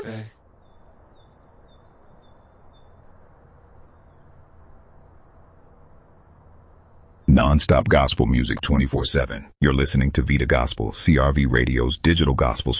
Non-stop gospel music 24/7. You're listening to Vita Gospel, CRV Radio's digital gospel